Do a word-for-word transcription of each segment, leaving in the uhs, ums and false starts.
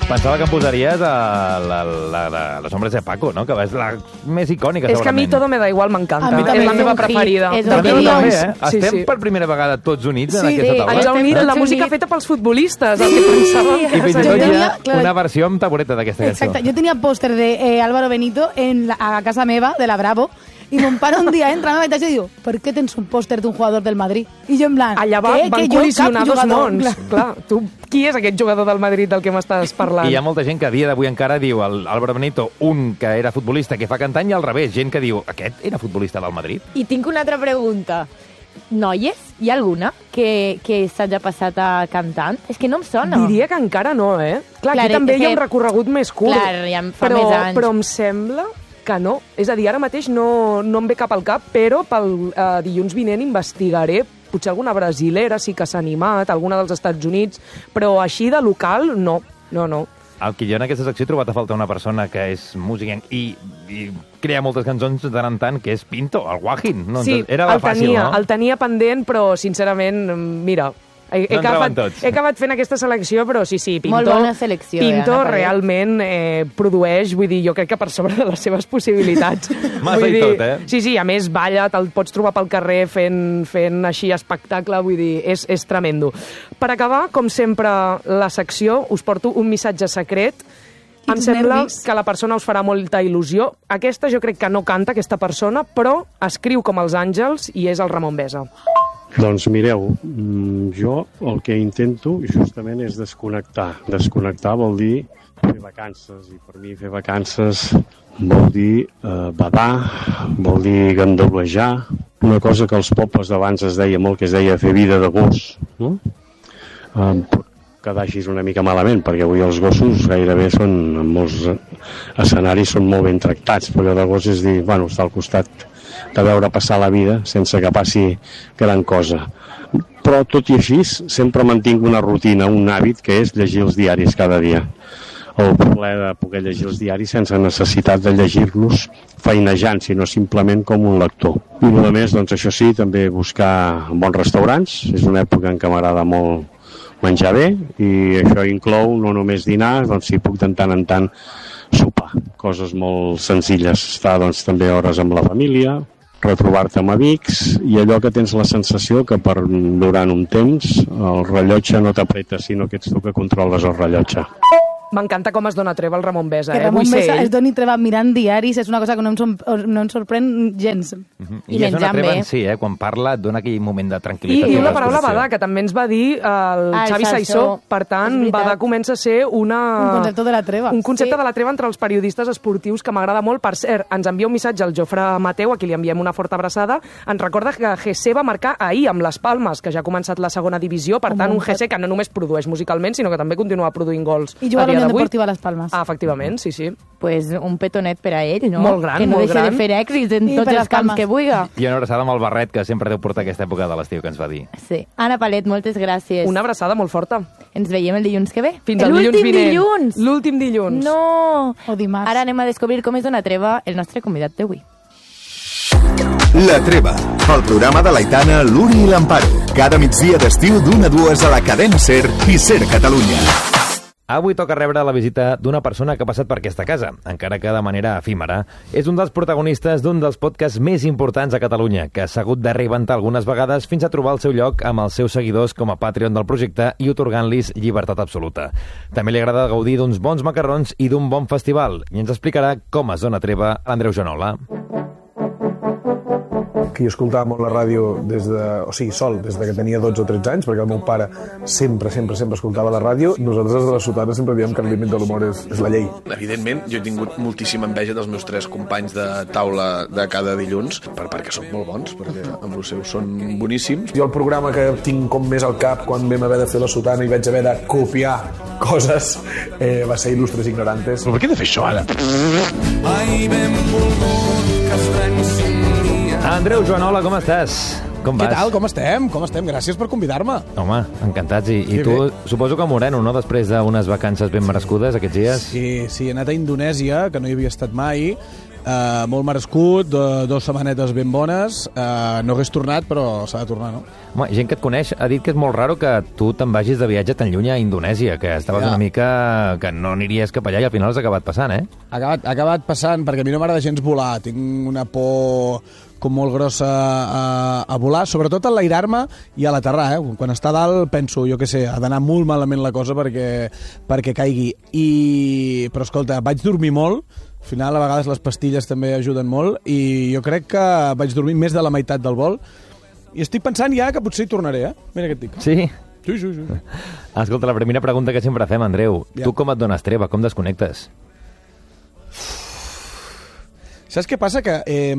Pensava que em posaries a la, la, la, Los Hombres de Paco, no? Que és la més icònica, és segurament. És que a mi Todo me da igual m'encanta. És la meva preferida. És també, també, eh? Sí, Estem sí. per primera vegada tots units sí, en aquesta sí. taula. Ens ha unit la música unit. feta pels futbolistes, el que pensàvem. I fins i tot hi ha una versió amb tabureta d'aquesta cançó. Exacte, jo tenia pòster de eh, Álvaro Benito en la, a casa meva, de la Bravo, i mon pare un dia entra a la meitat i diu, per què tens un pòster d'un jugador del Madrid? I jo en plan, allà va, van col·lisionar dos mons. Clar. Clar, tu, qui és aquest jugador del Madrid del que m'estàs parlant? I hi ha molta gent que a dia d'avui encara diu el Álvaro Benito, un que era futbolista que fa cantant, i al revés, gent que diu, aquest era futbolista del Madrid. I tinc una altra pregunta. Noies, hi ha alguna que, que s'hagi passat a cantant? És que no em sona. Diria que encara no, eh? Clar, Clar aquí també hi ha un recorregut més curt. Clar, ja em fa però, més anys. Però em sembla que no. És a dir, ara mateix no, no em ve cap al cap, però pel eh, dilluns vinent investigaré potser alguna brasilera sí que s'ha animat, alguna dels Estats Units, però així de local, no. No, no. El que jo en aquesta secció he trobat a faltar una persona que és músic i, i crea moltes cançons de tant en tant, que és Pinto, el Guajin. No, sí, era el fàcil, tenia, no? el tenia pendent, però sincerament, mira... He, he, no acabat, he acabat fent aquesta selecció, però sí, sí, Pinto, molt bona selecció, Pinto eh, realment eh, produeix, vull dir, jo crec que per sobre de les seves possibilitats. Massa vull i dir, tot, eh? Sí, sí, a més balla, te'l pots trobar pel carrer fent, fent així espectacle, vull dir, és, és tremendo. Per acabar, com sempre, la secció, us porto un missatge secret. Em sembla nervis. que la persona us farà molta il·lusió. Aquesta jo crec que no canta, aquesta persona, però escriu com els àngels i és el Ramon Besa. Doncs mireu, jo el que intento justament és desconnectar. Desconnectar vol dir fer vacances, i per mi fer vacances vol dir eh, badar, vol dir gandolejar, una cosa que als pobles d'abans es deia molt, que es deia fer vida de gos, no? Eh, pot quedar així una mica malament, perquè avui els gossos gairebé són, en molts escenaris, són molt ben tractats, però allò de gos és dir, bueno, està al costat de veure passar la vida sense que passi gran cosa. Però, tot i així, sempre mantinc una rutina, un hàbit, que és llegir els diaris cada dia. El plaer de poder llegir els diaris sense necessitat de llegir-los feinejant, sinó simplement com un lector. I a més, doncs això sí, també buscar bons restaurants. És una època en què m'agrada molt menjar bé, i això inclou no només dinar, doncs si puc de tant en tant sopar. Coses molt senzilles. Estar doncs també hores amb la família, retrobar-te amb amics, i allò que tens la sensació que per durant un temps el rellotge no t'apreta, sinó que ets tu que controles el rellotge. M'encanta com es dona treva el Ramon Besa. Que eh? Ramon Vull Besa ser es doni treva mirant diaris, és una cosa que no em, no em sorprèn gens. Uh-huh. I, I és una treva en si, eh? Quan parla, dona aquell moment de tranquil·litat. I, i la paraula badar, que també ens va dir el ah, Xavi Saissó. Per tant, badar comença a ser una... un concepte de la treva. Un concepte sí. de la treva entre els periodistes esportius que m'agrada molt. Per cert, ens envia un missatge al Jofre Mateu, a qui li enviem una forta abraçada. Ens recorda que G C va marcar ahir amb les Palmes, que ja ha començat la segona divisió. Per tant, un G C que no només produeix musicalment, sinó que també continua produint gols. I juga a la Unió Deportiva a les Palmes. Ah, efectivament, sí, sí. Pues un petonet per a ell, no? Molt gran, que no molt deixa gran. de fer èxits en I tots els camps Palmes. que vulgui. I una abraçada amb el barret, que sempre deu portar aquesta època de l'estiu, que ens va dir. Sí. Anna Palet, moltes gràcies. Una abraçada molt forta. Ens veiem el dilluns que ve. Fins al dilluns vinent. dilluns! L'últim dilluns. No! O dimarts. Ara anem a descobrir com és una treva el nostre convidat d'avui. La Treva, el programa de l'Aitana, l'Uri i l'Amparo. Cada migdia d'estiu d'una a dues a la cadena SER i SER Catalunya. Avui toca rebre la visita d'una persona que ha passat per aquesta casa, encara que de manera efímera. És un dels protagonistes d'un dels podcasts més importants a Catalunya, que s'ha hagut de reinventar algunes vegades fins a trobar el seu lloc amb els seus seguidors com a Patreon del projecte i otorgant-los llibertat absoluta. També li agrada gaudir d'uns bons macarrons i d'un bon festival, i ens explicarà com es dona treva Andreu Joanola. Que jo escoltava molt la ràdio des de, o sigui, sol, des de que tenia dotze o tretze anys, perquè el meu pare sempre, sempre, sempre escoltava la ràdio. Nosaltres de la Sotana sempre diem que el límit de l'humor és, és la llei. Evidentment, jo he tingut moltíssima enveja dels meus tres companys de taula de cada dilluns, per, perquè són molt bons, perquè amb els seus són boníssims. Jo el programa que tinc com més al cap quan vam haver de fer la Sotana i vaig haver de copiar coses eh, va ser Il·lustres Ignorantes. Però per què he de fer això ara? Ai, ben volgut que estrenci. Andreu Joanola, com estàs? Com vas? Què tal? Com estem? Com estem? Gràcies per convidar-me. Home, encantats. I, i tu, bé. Suposo que moreno, no?, després d'unes vacances ben merescudes aquests dies. Sí, sí, he anat a Indonèsia, que no hi havia estat mai. Uh, molt merescut, uh, dues setmanetes ben bones. Uh, no hagués tornat, però s'ha de tornar, no? Home, gent que et coneix ha dit que és molt raro que tu te'n vagis de viatge tan lluny a Indonèsia, que estaves ja. una mica... que no aniries cap allà i al final has acabat passant, eh? Ha acabat, ha acabat passant, perquè a mi no m'agrada gens volar. Tinc una por com molt grossa a, a volar, sobretot a enlairar-me i a l'aterrar, eh? Quan està a dalt penso, jo què sé, ha d'anar molt malament la cosa perquè, perquè caigui. I... Però escolta, vaig dormir molt, al final a vegades les pastilles també ajuden molt, i jo crec que vaig dormir més de la meitat del vol, i estic pensant ja que potser hi tornaré, eh? Mira què et dic. Sí? Sí, sí, sí. Escolta, la primera pregunta que sempre fem, Andreu, ja. tu com et dones treva, com desconnectes? Saps què passa? Que... Eh,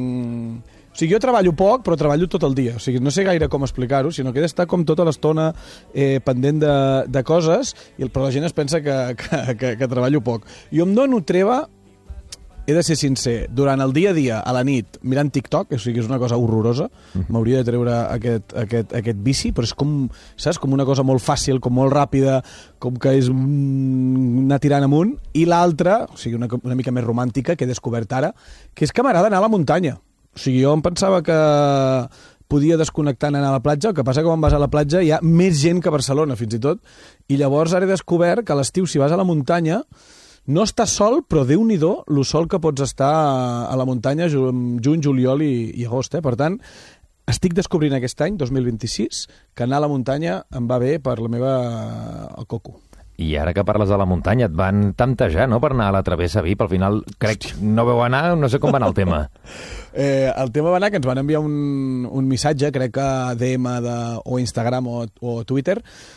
o sigui, jo treballo poc, però treballo tot el dia. O sigui, no sé gaire com explicar-ho, sinó que he d'estar com tota l'estona eh, pendent de, de coses, i el, però la gent es pensa que, que, que, que treballo poc. Jo em dono treva, he de ser sincer, durant el dia a dia, a la nit, mirant TikTok, o sigui, és una cosa horrorosa, m'hauria de treure aquest, aquest, aquest vici, però és com, saps, com una cosa molt fàcil, com molt ràpida, com que és anar tirant amunt, i l'altra, o sigui, una, una mica més romàntica, que he descobert ara, que és que m'agrada anar a la muntanya. O sigui, jo em pensava que podia desconnectar anar a la platja, el que passa que quan vas a la platja hi ha més gent que a Barcelona, fins i tot, i llavors ara he descobert que a l'estiu, si vas a la muntanya, no estàs sol, però Déu-n'hi-do lo sol que pots estar a la muntanya juny, juliol i, i agost. Eh? Per tant, estic descobrint aquest any, dos mil vint-i-sis, que anar a la muntanya em va bé per la meva... el coco. I ara que parles de la muntanya, et van temptejar, no?, per anar a la Travessa VIP. Al final, crec, no veu anar, no sé com va anar el tema. eh, el tema va anar que ens van enviar un, un missatge, crec que a D M de, o Instagram o, o Twitter.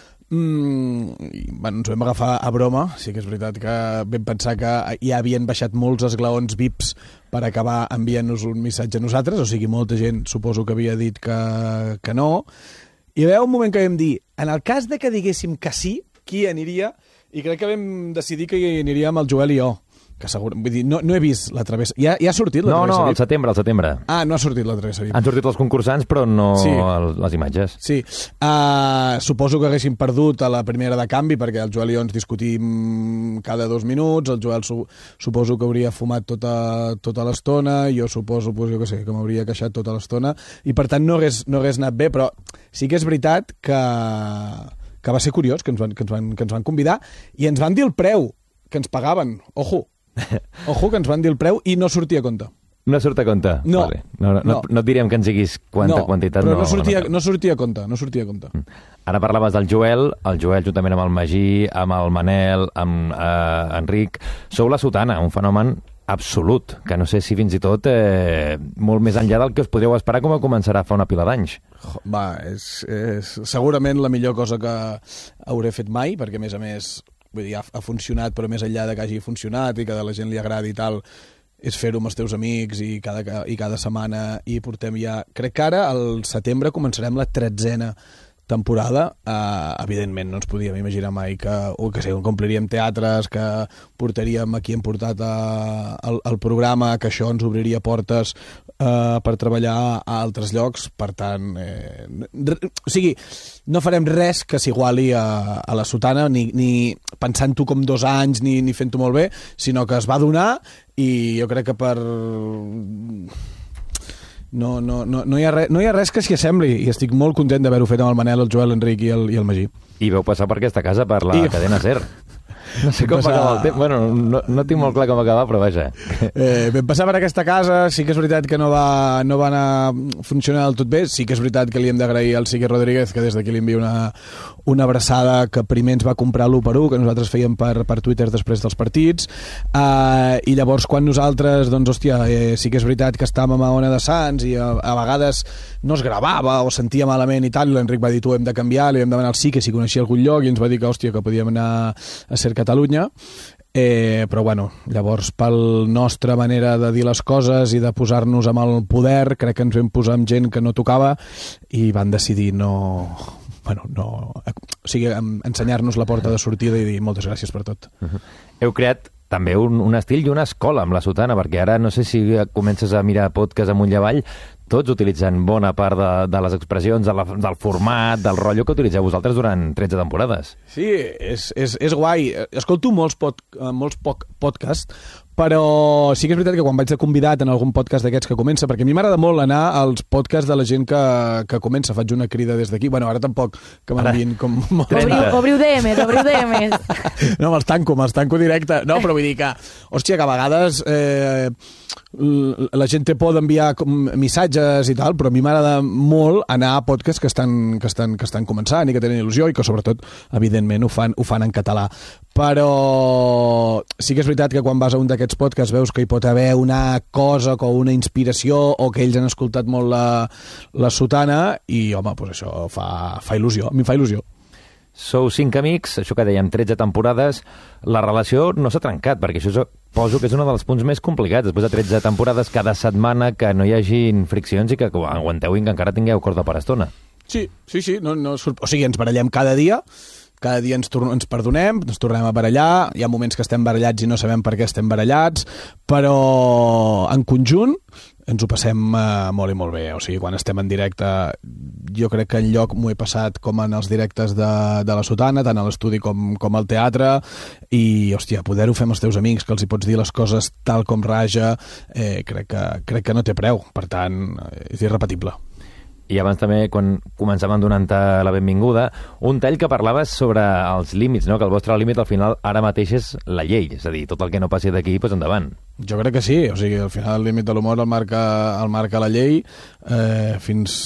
Mm, i, bueno, ens ho vam agafar a broma. Sí que és veritat que vam pensar que ja havien baixat molts esglaons V I Ps per acabar enviant-nos un missatge a nosaltres, o sigui, molta gent suposo que havia dit que, que no. I hi va un moment que vam dir, en el cas de que diguéssim que sí, qui aniria? I crec que vam decidir que hi aniríem el Joel i jo. Que segur, vull dir, no, no he vist la Travessa. Ja, ja ha sortit la no, Travessa? No, no, V I P? al setembre, al setembre. Ah, no ha sortit la Travessa V I P. Han sortit els concursants, però no sí. el, les imatges. Sí. Uh, suposo que haguéssim perdut a la primera de canvi, perquè el Joel i jo ens discutim cada dos minuts, el Joel su suposo que hauria fumat tota, tota l'estona, jo suposo, pues, jo que sé, que m'hauria queixat tota l'estona, i per tant no hagués, no hagués anat bé, però sí que és veritat que, que va ser curiós, que ens, van, que, ens van, que ens van convidar, i ens van dir el preu que ens pagaven. Ojo! Ojo, que ens van dir el preu i no sortia a compte. No surt a compte? No. Vale. No, no, no. no, no et direm que ens diguis quanta no, quantitat. Però no, no sortia, no, no sortia a compte, no sortia a compte. Ara parlaves del Joel, el Joel juntament amb el Magí, amb el Manel, amb eh, Enric. Sou la Sotana, un fenomen absolut, que no sé si fins i tot eh, molt més enllà del que us podríeu esperar com a començarà fa una pila d'anys. Va, és, és segurament la millor cosa que hauré fet mai, perquè a més a més vull dir, ha, ha funcionat, però més enllà de que hagi funcionat i que a la gent li agradi i tal, és fer-ho amb els teus amics i cada, i cada setmana, i portem ja... Crec que ara, al setembre, començarem la tretzena temporada. Uh, evidentment, no ens podíem imaginar mai que, o que sé, compliríem teatres, que portaríem a qui hem portat a, al, al programa, que això ens obriria portes uh, per treballar a altres llocs. Per tant, eh, o sigui, no farem res que s'iguali a, a la Sotana, ni, ni pensant-ho com dos anys, ni, ni fent-ho molt bé, sinó que es va donar, i jo crec que per... No, no, no, no, hi ha res, no hi ha res que s'hi assembli, i estic molt content d'haver-ho fet amb el Manel, el Joel, l'Enric i el, i el Magí. I veu passar per aquesta casa, per la I... cadena SER. No sé com passar... va acabar el temps. Bueno, no, no tinc molt clar com acabar, però vaja. Eh, vam passar per aquesta casa, sí que és veritat que no va, no va anar funcionar del tot bé, sí que és veritat que li hem d'agrair al Sique Rodríguez, que des d'aquí li envia una, una abraçada, que primer ens va comprar l'u per u, que nosaltres fèiem per, per Twitter després dels partits, uh, i llavors quan nosaltres, doncs, hòstia, eh, sí que és veritat que estàvem a Ona de Sants i a, a vegades no es gravava o sentia malament i tal, i l'Enric va dir, tu hem de canviar, li vam demanar al Sique si coneixia algun lloc, i ens va dir que, hòstia, que podíem anar a ser Catalunya, eh, però bueno, llavors pel nostra manera de dir les coses i de posar-nos amb el poder, crec que ens vam posar amb gent que no tocava i van decidir no... Bueno, no... O sigui, ensenyar-nos la porta de sortida i dir moltes gràcies per tot. Uh-huh. Heu creat també un, un estil i una escola amb la Sotana, perquè ara no sé si comences a mirar podcast amunt i avall, tots utilitzant bona part de, de les expressions, de la, del format, del rotllo que utilitzeu vosaltres durant tretze temporades. Sí, és, és, és guai. Escolto molts, pod, molts poc podcasts, però sí que és veritat que quan vaig de convidat en algun podcast d'aquests que comença, perquè a mi m'agrada molt anar als podcasts de la gent que, que comença, faig una crida des d'aquí, bueno, ara tampoc que m'envien com... Obriu, obriu D Ms, obriu D Ms. No, me'ls tanco, me'ls tanco directe. No, però vull dir que, hòstia, que a vegades eh, la gent té por d'enviar missatges i tal, però a mi m'agrada molt anar a podcasts que estan, que estan, que estan començant i que tenen il·lusió i que sobretot, evidentment, ho fan, ho fan en català. Però sí que és veritat que quan vas a un d'aquests podcasts veus que hi pot haver una cosa o una inspiració o que ells han escoltat molt la, la sotana i, home, doncs això fa, fa il·lusió. A mi em fa il·lusió. Sou cinc amics, això que dèiem, tretze temporades. La relació no s'ha trencat, perquè això poso que és un dels punts més complicats. Després de tretze temporades, cada setmana, que no hi hagin friccions i que aguanteu i que encara tingueu corda per estona. Sí, sí, sí. No, no, o sigui, ens barallem cada dia, cada dia ens, ens perdonem, ens tornem a barallar, hi ha moments que estem barallats i no sabem per què estem barallats, però en conjunt ens ho passem uh, molt i molt bé. O sigui, quan estem en directe, jo crec que enlloc m'ho he passat com en els directes de, de la sotana, tant a l'estudi com, com al teatre, i, hòstia, poder-ho fer amb els teus amics, que els hi pots dir les coses tal com raja, eh, crec, que, crec que no té preu. Per tant, és irrepetible. I abans també, quan començàvem donant-te la benvinguda, un tall que parlaves sobre els límits, no? Que el vostre límit al final ara mateix és la llei, és a dir, tot el que no passi d'aquí, doncs endavant. Jo crec que sí, o sigui, al final el límit de l'humor el marca, el marca la llei, eh, fins,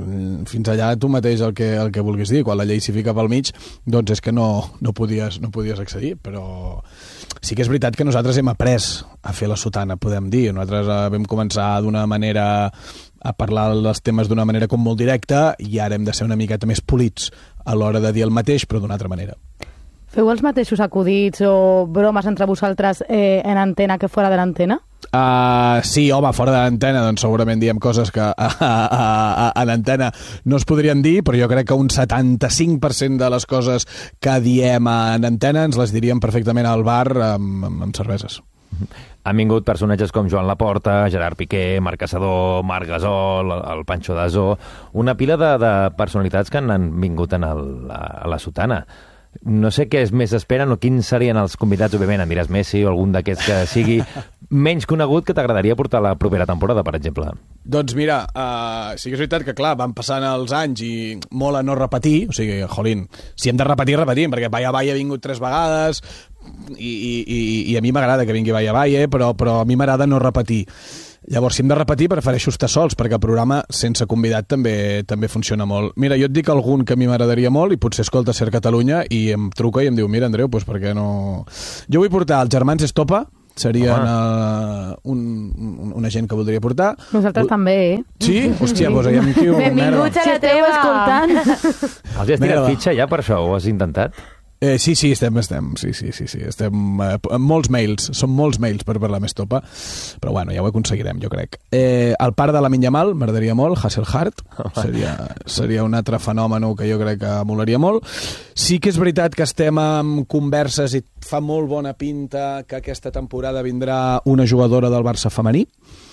fins allà tu mateix el que, el que vulguis dir. Quan la llei s'hi fica pel mig, doncs és que no, no, podies, no podies accedir, però sí que és veritat que nosaltres hem après a fer la sotana, podem dir. Nosaltres eh, vam començar d'una manera a parlar dels temes d'una manera com molt directa i ara hem de ser una miqueta més polits a l'hora de dir el mateix, però d'una altra manera. Feu els mateixos acudits o bromes entre vosaltres eh, en antena que fora de l'antena? Uh, sí, home, fora de l'antena doncs segurament diem coses que a, a, a, a l'antena no es podrien dir, però jo crec que un setanta-cinc per cent de les coses que diem en antena ens les diríem perfectament al bar amb, amb, amb cerveses. Han vingut personatges com Joan Laporta, Gerard Piqué, Marc Caçador, Marc Gasol, el Pancho Dasó, una pila de, de personalitats que han vingut en el, a la sotana. No sé què més esperen o quins serien els convidats, òbviament, em diràs Messi o algun d'aquests que sigui menys conegut que t'agradaria portar la propera temporada, per exemple. Doncs mira, uh, sí que és veritat que, clar, van passant els anys i molt a no repetir, o sigui, jolín, si hem de repetir, repetim, perquè Vaya Vaya ha vingut tres vegades i, i, i, i a mi m'agrada que vingui Vaya Vaya, però, però a mi m'agrada no repetir. Llavors, si hem de repetir, prefereixo estar sols, perquè el programa sense convidat també també funciona molt. Mira, jo et dic algun que a mi m'agradaria molt i potser escolta Ser Catalunya i em truca i em diu, mira, Andreu, doncs per què no... Jo vull portar els germans Estopa, serien uh, un, un, una gent que voldria portar. Nosaltres U... també, eh? Sí? Hòstia, doncs ja em diu... Benvinguts a la teva! Escoltant. Els has tirat fitxa ja per això? Ho has intentat? Eh, sí, sí, estem, estem, sí, sí, sí, sí, estem eh, amb molts mails, són molts mails per parlar més topa, però bueno, ja ho aconseguirem, jo crec. Eh, el pare de Lamine Yamal m'agradaria molt, Hasselhart, seria, seria un altre fenomen que jo crec que molaria molt. Sí que és veritat que estem amb converses i fa molt bona pinta que aquesta temporada vindrà una jugadora del Barça femení.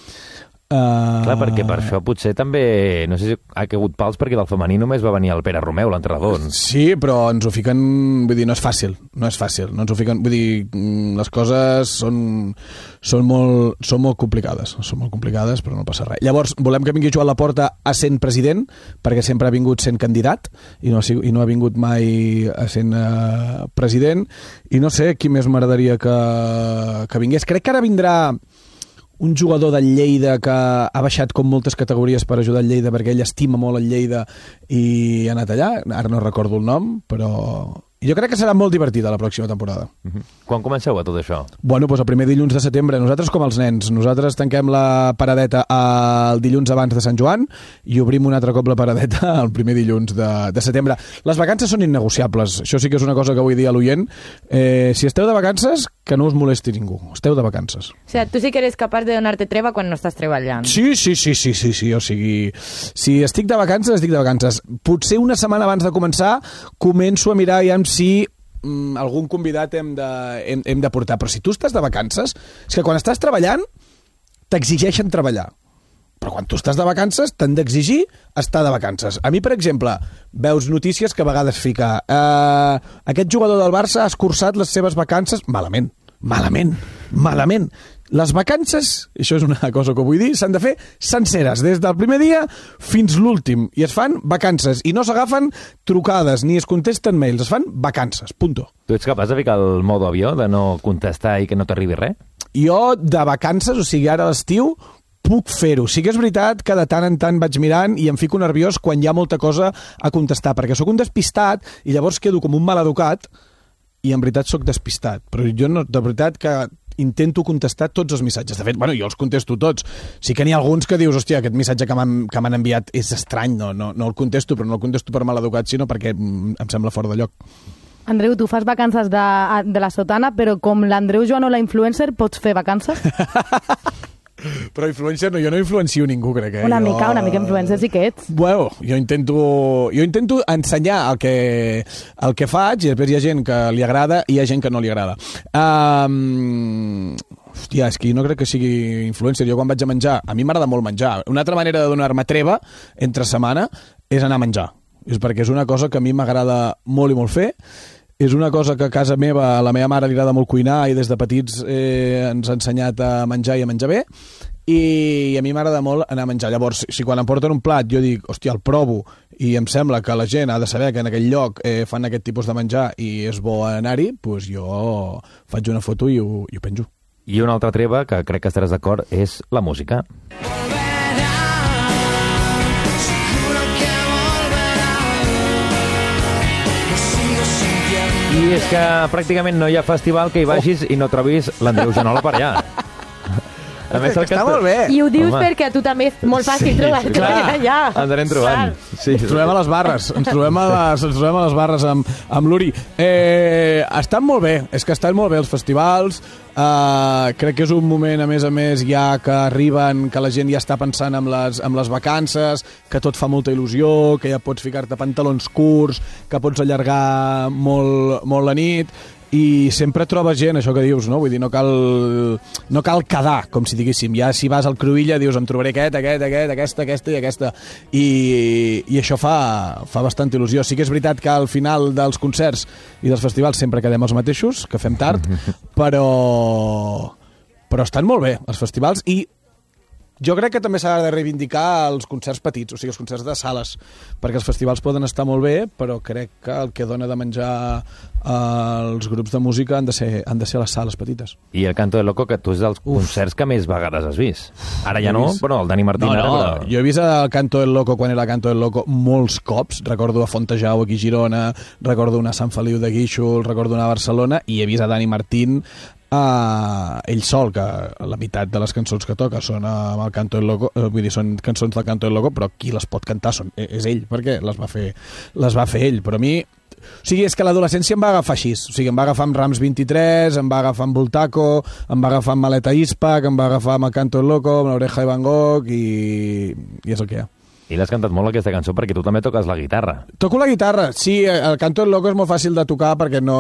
Uh... Clar, perquè per això potser també, no sé si ha caigut pals, perquè del femení només va venir el Pere Romeu, l'entrenador. Sí, però ens ho fiquen, vull dir, no és fàcil, no és fàcil, no ens ho fiquen, vull dir, les coses són, són, molt, són molt complicades, són molt complicades, però no passa res. Llavors, volem que vingui Joan Laporta a sent president, perquè sempre ha vingut sent candidat, i no ha, sigut, i no ha vingut mai a sent uh, president, i no sé qui més m'agradaria que, que vingués. Crec que ara vindrà un jugador del Lleida que ha baixat com moltes categories per ajudar el Lleida perquè ell estima molt el Lleida i ha anat allà, ara no recordo el nom, però jo crec que serà molt divertida la pròxima temporada. Uh-huh. Quan comenceu a tot això? Bueno, doncs el primer dilluns de setembre. Nosaltres com els nens, nosaltres tanquem la paradeta el dilluns abans de Sant Joan i obrim un altre cop la paradeta el primer dilluns de, de setembre. Les vacances són innegociables, això sí que és una cosa que vull dir a l'oient. Eh, si esteu de vacances, que no us molesti ningú, esteu de vacances. O sigui, tu sí que eres capaç de donar-te treva quan no estàs treballant. Sí, sí, sí, sí, sí, sí, o sigui, si estic de vacances, estic de vacances. Potser una setmana abans de començar començo a mirar ja si mm, algun convidat hem de, hem, hem de portar. Però si tu estàs de vacances, és que quan estàs treballant t'exigeixen treballar. Però quan tu estàs de vacances, t'han d'exigir estar de vacances. A mi, per exemple, veus notícies que a vegades fica eh, aquest jugador del Barça ha escurçat les seves vacances. Malament, malament, malament. Les vacances, això és una cosa que vull dir, s'han de fer senceres, des del primer dia fins l'últim. I es fan vacances. I no s'agafen trucades, ni es contesten mails. Es fan vacances, punto. Tu ets capaç de ficar el modo avió, de no contestar i que no t'arribi res? Jo, de vacances, o sigui, ara a l'estiu, puc fer-ho. Sí que és veritat que de tant en tant vaig mirant i em fico nerviós quan hi ha molta cosa a contestar, perquè sóc un despistat i llavors quedo com un maleducat i en veritat sóc despistat. Però jo, no, de veritat, que intento contestar tots els missatges. De fet, bueno, jo els contesto tots. Sí que n'hi ha alguns que dius, hòstia, aquest missatge que m'han que m'han enviat és estrany, no, no, no el contesto, però no el contesto per maleducat, sinó perquè em sembla fora de lloc. Andreu, tu fas vacances de, de la sotana, però com l'Andreu Joano, la influencer, pots fer vacances? Però influencer no, jo no influencio ningú, crec. Eh? Una jo... mica, una mica influencer sí que ets. Bueno, jo intento, jo intento ensenyar el que, el que faig i després hi ha gent que li agrada i hi ha gent que no li agrada. Um, hòstia, és que jo no crec que sigui influencer. Jo quan vaig a menjar, a mi m'agrada molt menjar. Una altra manera de donar-me treva entre setmana és anar a menjar. És perquè és una cosa que a mi m'agrada molt i molt fer. És una cosa que a casa meva, a la meva mare li agrada molt cuinar i des de petits eh, ens ha ensenyat a menjar i a menjar bé i a mi m'agrada molt anar a menjar. Llavors, si quan em porten un plat jo dic, hòstia, el provo i em sembla que la gent ha de saber que en aquell lloc eh, fan aquest tipus de menjar i és bo anar-hi, doncs jo faig una foto i ho, i ho penjo. I una altra treva, que crec que estaràs d'acord, és la música. I és que pràcticament no hi ha festival que hi vagis oh. i no trobis l'Andreu Joanola per allà. A més, que està molt bé. I ho dius Home. perquè a tu també és molt fàcil sí, trobar-te sí, allà. Ens anem trobant. Sí, ens trobem a les barres. Ens trobem a les, ens trobem a les barres amb, amb l'Uri. Eh, estan molt bé. És que estan molt bé els festivals. Uh, crec que és un moment, a més a més, ja que arriben, que la gent ja està pensant en les, en les vacances, que tot fa molta il·lusió, que ja pots ficar-te pantalons curts, que pots allargar molt, molt la nit... i sempre trobes gent, això que dius, no? Vull dir, no cal, no cal quedar, com si diguéssim. Ja si vas al Cruïlla dius, em trobaré aquest, aquest, aquest, aquesta, aquesta i aquesta. I, i això fa, fa bastant il·lusió. Sí que és veritat que al final dels concerts i dels festivals sempre quedem els mateixos, que fem tard, però, però estan molt bé els festivals i jo crec que també s'ha de reivindicar els concerts petits, o sigui, els concerts de sales, perquè els festivals poden estar molt bé, però crec que el que dona de menjar els grups de música han de ser, han de ser les sales petites. I el Canto del Loco, que tu és dels Uf. concerts que més vegades has vist. Ara ja no, però el Dani Martín... No, no, ara, però... jo he vist el Canto del Loco quan era Canto del Loco molts cops. Recordo a Fontejau aquí a Girona, recordo una a Sant Feliu de Guíxols, recordo una a Barcelona, i he vist a Dani Martín Uh, ell sol, que la meitat de les cançons que toca són amb el Canto del Loco, uh, vull dir, són cançons del Canto del Loco, però qui les pot cantar són, és ell, perquè les va fer, les va fer ell. Però a mi, o sigui, és que l'adolescència em va agafar així, o sigui, em va agafar amb Rams vint-i-tres, em va agafar amb Bultaco, em va agafar amb Maleta Ispac, em va agafar amb el Canto del Loco, amb l'Oreja de Van Gogh, i, i és el que hi ha. I l'has cantat molt, aquesta cançó, perquè tu també toques la guitarra. Toco la guitarra, sí, el Canto del Loco és molt fàcil de tocar perquè no,